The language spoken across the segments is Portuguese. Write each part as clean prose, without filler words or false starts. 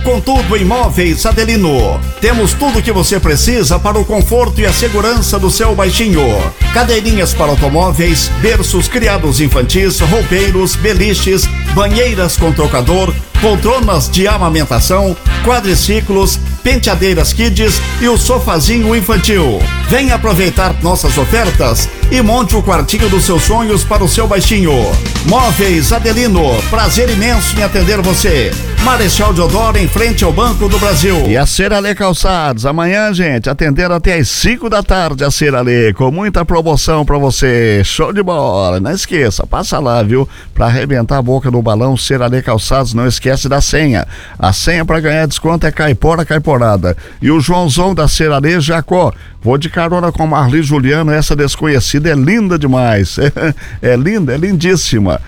com tudo em Móveis Adelino. Temos tudo o que você precisa para o conforto e a segurança do seu baixinho. Cadeirinhas para automóveis, berços criados infantis, roupeiros, beliches, banheiras com trocador, poltronas de amamentação, quadriciclos, penteadeiras kids e o sofazinho infantil. Venha aproveitar nossas ofertas e monte o quartinho dos seus sonhos para o seu baixinho. Móveis Adelino, prazer imenso em atender você. Marechal Deodoro, em frente ao Banco do Brasil. E a Seralê Calçados, amanhã, gente, atendendo até às 5 da tarde a Seralê, com muita promoção pra você. Show de bola, não esqueça, passa lá, viu? Pra arrebentar a boca do balão, Seralê Calçados, não esquece da senha. A senha pra ganhar desconto é Caipora Caiporada. E o Joãozão da Seralê Jacó, vou de carona com Marli Juliano, essa desconhecida é linda demais. É linda, é lindíssima.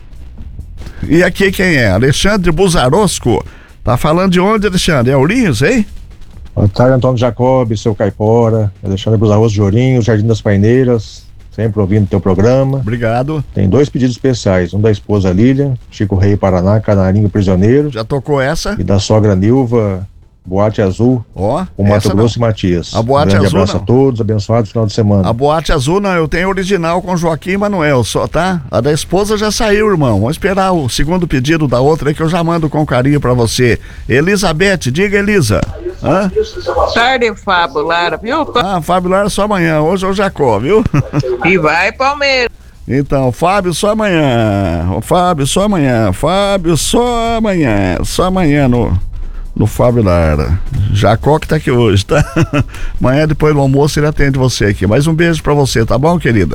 E aqui quem é? Alexandre Buzarosco. Tá falando de onde, Alexandre? É Ourinhos, hein? Boa tarde, Antônio Jacob, seu Caipora, Alexandre Buzarosco de Ourinhos, Jardim das Paineiras, sempre ouvindo teu programa. Obrigado. Tem 2 pedidos especiais, um da esposa Lília, Chico Rei Paraná, Canarinho Prisioneiro. Já tocou essa? E da sogra Nilva, Boate Azul, com Mato Grosso e Matias. A Boate Grande Azul abraço não. a todos, abençoado final de semana. A Boate Azul não, eu tenho original com Joaquim e Manuel só, tá? A da esposa já saiu, irmão. Vamos esperar o segundo pedido da outra aí que eu já mando com carinho pra você. Elizabeth, diga, Elisa. Tarde, Fábio Lara, viu? Fábio Lara só amanhã, hoje é o Jacó, viu? E vai, Palmeiras. Então, Fábio só amanhã. Fábio só amanhã. Fábio só amanhã. Só amanhã no Fábio Lara. Jacó que tá aqui hoje, tá? Amanhã depois do almoço ele atende você aqui. Mais um beijo pra você, tá bom, querida?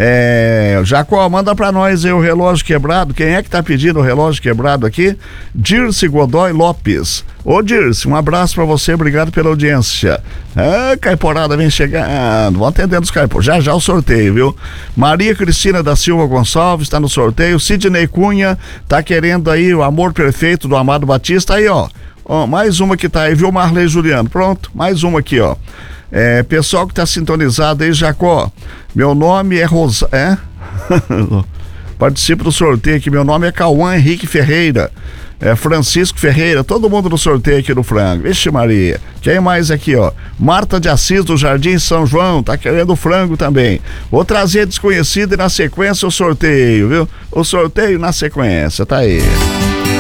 Jacó, manda pra nós aí o relógio quebrado. Quem é que tá pedindo o relógio quebrado aqui? Dirce Godoy Lopes. Ô Dirce, um abraço pra você, obrigado pela audiência. Caiporada vem chegando, vão atendendo os caiporas. Já o sorteio, viu? Maria Cristina da Silva Gonçalves tá no sorteio. Sidney Cunha tá querendo aí o amor perfeito do Amado Batista. Aí, ó, mais uma que tá aí, viu, Marley Juliano? Pronto, mais uma aqui, ó. Pessoal que tá sintonizado aí, Jacó, meu nome é participo do sorteio aqui, meu nome é Cauã Henrique Ferreira, Francisco Ferreira, todo mundo no sorteio aqui do frango. Vixe Maria, quem mais aqui, ó? Marta de Assis do Jardim São João, tá querendo frango também. Vou trazer desconhecido e na sequência o sorteio, viu? O sorteio na sequência, tá aí.